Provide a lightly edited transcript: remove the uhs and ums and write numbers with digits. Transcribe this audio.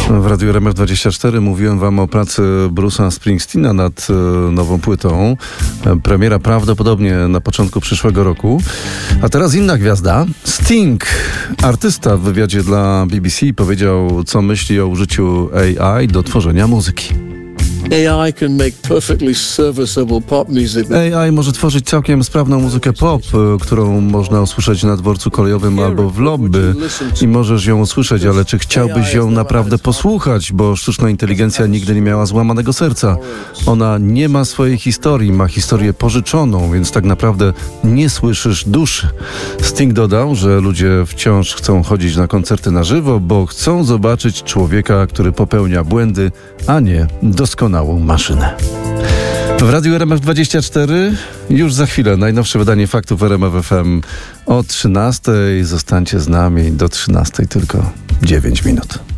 W Radiu RMF24 mówiłem wam o pracy Bruce'a Springsteena nad nową płytą. Premiera prawdopodobnie na początku przyszłego roku. A teraz inna gwiazda. Sting, artysta w wywiadzie dla BBC powiedział, co myśli o użyciu AI do tworzenia muzyki. AI can make perfectly serviceable pop music. AI może tworzyć całkiem sprawną muzykę pop, którą można usłyszeć na dworcu kolejowym albo w lobby i możesz ją usłyszeć, ale czy chciałbyś ją naprawdę posłuchać, bo sztuczna inteligencja nigdy nie miała złamanego serca. Ona nie ma swojej historii, ma historię pożyczoną, więc tak naprawdę nie słyszysz duszy. Sting dodał, że ludzie wciąż chcą chodzić na koncerty na żywo, bo chcą zobaczyć człowieka, który popełnia błędy, a nie doskonałą maszynę. W Radiu RMF24 już za chwilę najnowsze wydanie faktów RMF FM o 13:00. Zostańcie z nami do 13:00, tylko 9 minut.